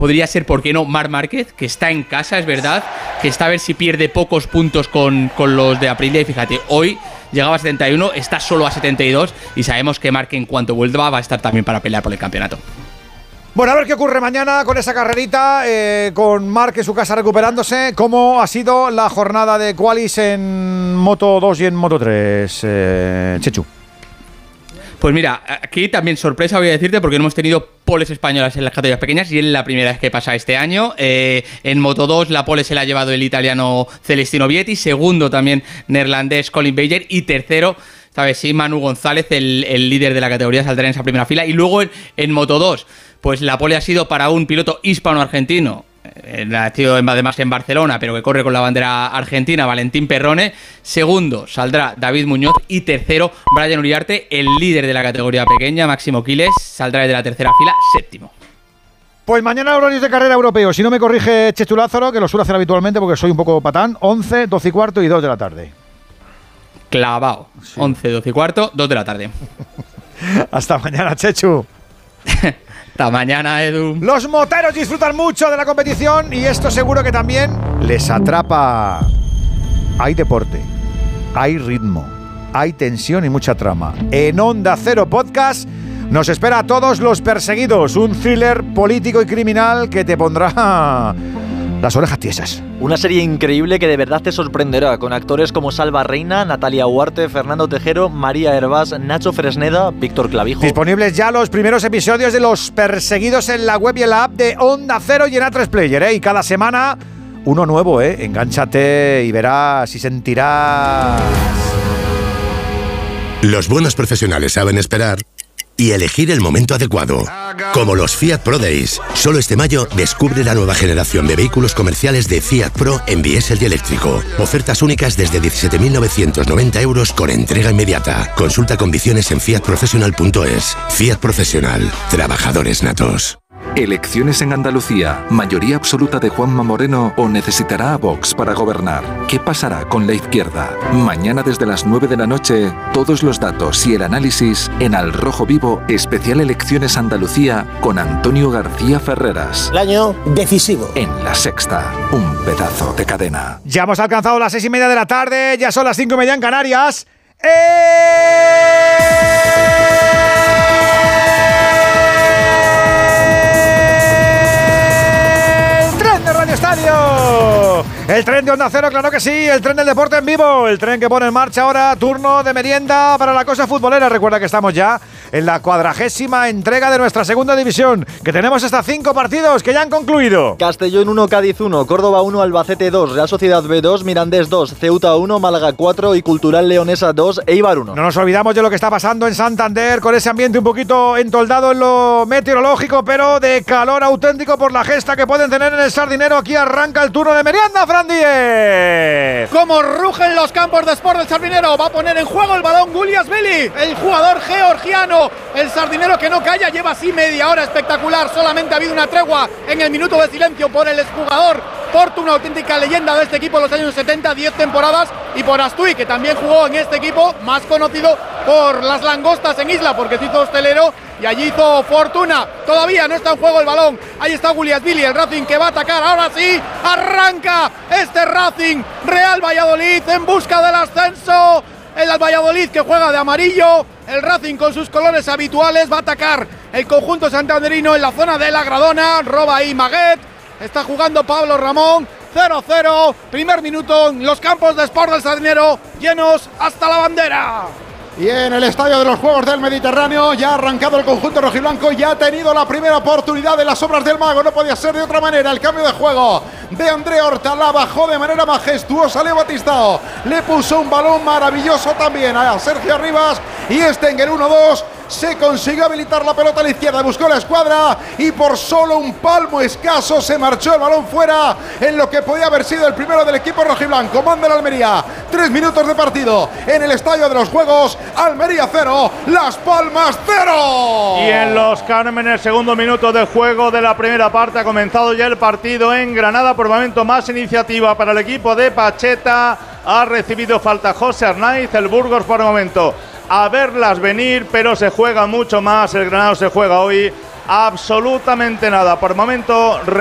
podría ser, ¿por qué no?, Marc Márquez, que está en casa, es verdad, que está a ver si pierde pocos puntos con los de Aprilia, y fíjate, hoy llegaba a 71, está solo a 72, y sabemos que Marc, en cuanto vuelva, va a estar también para pelear por el campeonato. Bueno, a ver qué ocurre mañana con esa carrerita, con Marc en su casa recuperándose. ¿Cómo ha sido la jornada de qualis en Moto 2 y en Moto 3, Chechu? Pues mira, aquí también sorpresa voy a decirte, porque no hemos tenido poles españolas en las categorías pequeñas y es la primera vez que pasa este año. En Moto 2 la pole se la ha llevado el italiano Celestino Vietti, segundo también neerlandés Colin Bayer y tercero, ¿sabes? Sí, Manu González, el líder de la categoría, saldrá en esa primera fila. Y luego en Moto 2, pues la pole ha sido para un piloto hispano-argentino, nacido además en Barcelona, pero que corre con la bandera argentina, Valentín Perrone. Segundo saldrá David Muñoz y tercero Brian Uriarte, el líder de la categoría pequeña, Máximo Quiles, saldrá desde la tercera fila, séptimo. Pues mañana horarios de carrera europeo, si no me corrige Chechu Lázaro, que lo suelo hacer habitualmente porque soy un poco patán, 11, 12 y cuarto y 2 de la tarde. Clavado, sí. 11, 12 y cuarto, 2 de la tarde. Hasta mañana, Chechu. Hasta mañana, Edu. Los moteros disfrutan mucho de la competición y esto seguro que también les atrapa. Hay deporte, hay ritmo, hay tensión y mucha trama. En Onda Cero Podcast nos espera a todos Los Perseguidos, un thriller político y criminal que te pondrá las orejas tiesas. Una serie increíble que de verdad te sorprenderá, con actores como Salva Reina, Natalia Huarte, Fernando Tejero, María Hervás, Nacho Fresneda, Víctor Clavijo. Disponibles ya los primeros episodios de Los Perseguidos en la web y en la app de Onda Cero y en A3 Player, Y cada semana uno nuevo, Engánchate y verás y sentirás. Los buenos profesionales saben esperar y elegir el momento adecuado. Como los Fiat Pro Days. Solo este mayo descubre la nueva generación de vehículos comerciales de Fiat Pro en diésel y eléctrico. Ofertas únicas desde 17.990 euros con entrega inmediata. Consulta condiciones en fiatprofessional.es. Fiat Profesional. Trabajadores natos. Elecciones en Andalucía. ¿Mayoría absoluta de Juanma Moreno o necesitará a Vox para gobernar? ¿Qué pasará con la izquierda? Mañana desde las 9 de la noche, todos los datos y el análisis en Al Rojo Vivo, especial Elecciones Andalucía con Antonio García Ferreras. El año decisivo. En La Sexta, un pedazo de cadena. Ya hemos alcanzado las 6:30 de la tarde, ya son las 5:30 en Canarias. Estadio. El tren de Onda Cero, claro que sí, el tren del deporte en vivo, el tren que pone en marcha ahora turno de merienda para la cosa futbolera. Recuerda que estamos ya en la 40ª entrega de nuestra segunda división, que tenemos hasta 5 partidos que ya han concluido. Castellón 1, Cádiz 1, Córdoba 1, Albacete 2, Real Sociedad B 2, Mirandés 2, Ceuta 1, Málaga 4 y Cultural Leonesa 2, Eibar 1. No nos olvidamos de lo que está pasando en Santander, con ese ambiente un poquito entoldado en lo meteorológico, pero de calor auténtico por la gesta que pueden tener en el Sardinero. Aquí arranca el turno de merienda, Fran Díez. Como rugen los campos de Sport del Sardinero, va a poner en juego el balón Guliasvili, el jugador georgiano. El Sardinero que no calla, lleva así media hora espectacular. Solamente ha habido una tregua en el minuto de silencio por el exjugador Portu, una auténtica leyenda de este equipo en los años 70, 10 temporadas, y por Astuy, que también jugó en este equipo, más conocido por las langostas en Isla, porque se hizo hostelero y allí hizo fortuna. Todavía no está en juego el balón. Ahí está Guliasvili, el Racing que va a atacar. Ahora sí, arranca este Racing Real Valladolid en busca del ascenso. El Valladolid que juega de amarillo, el Racing con sus colores habituales, va a atacar el conjunto santanderino en la zona de la Gradona. Roba ahí Maguet, está jugando Pablo Ramón. 0-0, primer minuto en los campos de Sport del Sardinero, llenos hasta la bandera. Y en el Estadio de los Juegos del Mediterráneo ya ha arrancado el conjunto rojiblanco, ya ha tenido la primera oportunidad de las obras del mago, no podía ser de otra manera. El cambio de juego de André Horta, la bajó de manera majestuosa Leo Batistao, le puso un balón maravilloso también a Sergio Rivas y en el 1-2 se consiguió habilitar la pelota a la izquierda, buscó la escuadra y por solo un palmo escaso se marchó el balón fuera en lo que podía haber sido el primero del equipo rojiblanco. Manda el Almería, 3 minutos de partido en el Estadio de los Juegos. Almería 0, Las Palmas 0. Y en Los Cármenes, segundo minuto de juego de la primera parte, ha comenzado ya el partido en Granada. Por momento más iniciativa para el equipo de Pacheta, ha recibido falta José Arnaiz, el Burgos por el momento a verlas venir, pero se juega mucho más. El Granada se juega hoy absolutamente nada. Por el momento